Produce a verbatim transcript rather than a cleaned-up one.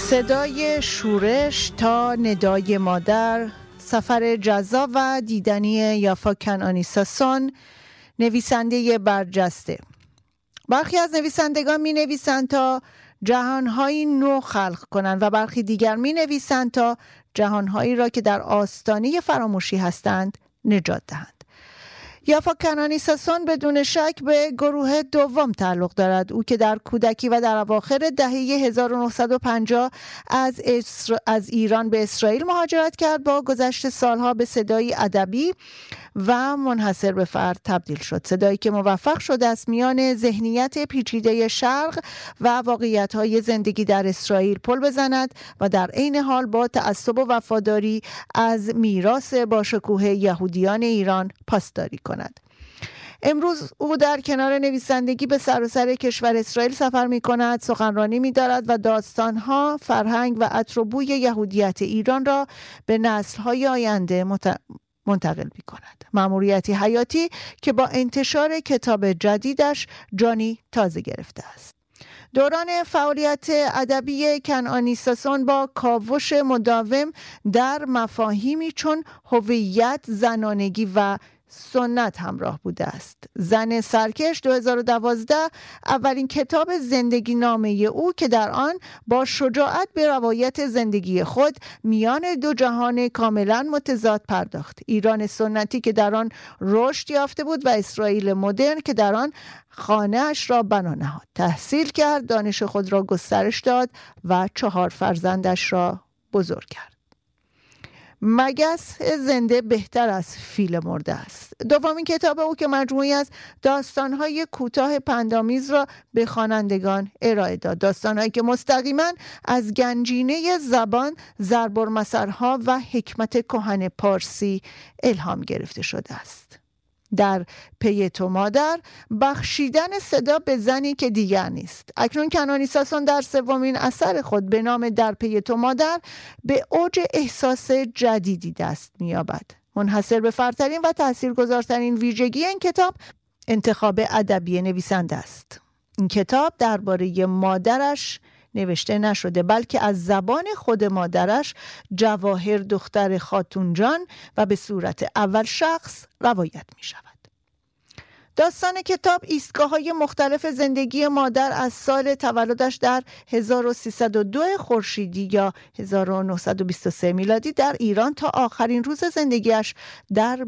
صدای شورش تا ندای مادر، سفر جذاب و دیدنی یافا کنعانی ساسون، نویسنده برجسته. برخی از نویسندگان می نویسند تا جهانهایی نو خلق کنند و برخی دیگر می نویسند تا جهانهایی را که در آستانه فراموشی هستند نجات دهند. یافا کنعانی ساسون بدون شک به گروه دوم تعلق دارد. او که در کودکی و در اواخر دهه هزار و نهصد و پنجاه از, اسر... از ایران به اسرائیل مهاجرت کرد، با گذشت سالها به صدایی ادبی و منحصر به فرد تبدیل شد. صدایی که موفق شده است میان ذهنیت پیچیده شرق و واقعیت‌های زندگی در اسرائیل پل بزند و در عین حال با تعصب و وفاداری از میراث باشکوه یهودیان ایران پاسداری کند. امروز او در کنار نویسندگی به سراسر کشور اسرائیل سفر می کند، سخنرانی می دارد و داستانها، فرهنگ و عطر و بوی یهودیت ایران را به نسل‌های آینده مت... منتقل می کند. مأموریتی حیاتی که با انتشار کتاب جدیدش جانی تازه گرفته است. دوران فعالیت ادبی کنعانی ساسون با کاوش مداوم در مفاهیمی چون هویت، زنانگی و سنت همراه بوده است. زن سرکش دو هزار و دوازده اولین کتاب زندگی نامه او که در آن با شجاعت به روایت زندگی خود میان دو جهان کاملا متضاد پرداخت. ایران سنتی که در آن رشد یافته بود و اسرائیل مدرن که در آن خانه‌اش را بنا نهاد. تحصیل کرد، دانش خود را گسترش داد و چهار فرزندش را بزرگ کرد. مگس زنده بهتر از فیل مرده است. دومین کتاب او که مجموعی از داستان‌های کوتاه پندآمیز را به خوانندگان ارائه داد. داستان‌هایی که مستقیما از گنجینه زبان، ضرب‌المثل‌ها و حکمت کهن پارسی الهام گرفته شده است. در پی تو مادر، بخشیدن صدا به زنی که دیگر نیست. اکنون کنعانی ساسون در سومین اثر خود به نام در پی تو مادر به اوج احساس جدیدی دست می‌یابد. منحصر به فردترین و تاثیرگذارترین ویژگی این کتاب انتخاب ادبی نویسنده است. این کتاب درباره مادرش نوشته نشده، بلکه از زبان خود مادرش، جواهر دختر خاتون جان، و به صورت اول شخص روایت می شود. داستان کتاب ایستگاه‌های مختلف زندگی مادر از سال تولدش در هزار و سیصد و دو خورشیدی یا هزار و نهصد و بیست و سه میلادی در ایران تا آخرین روز زندگیش در